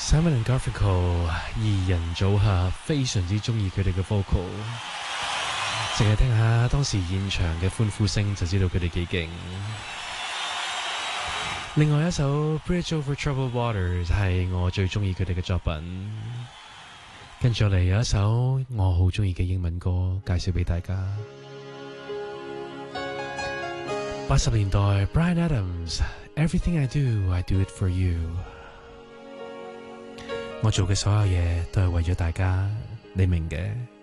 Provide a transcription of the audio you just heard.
Simon and Garfunkel 二人組合，非常之中意佢哋嘅 vocal， 淨係聽下當時現場嘅歡呼聲就知道佢哋幾勁。另外一首 Bridge Over Troubled Waters 係我最中意佢哋嘅作品。跟住嚟有一首我好中意嘅英文歌介紹俾大家。80年代 Bryan Adams Everything I Do I Do It For You。我做嘅所有嘢都係為咗大家，你明嘅。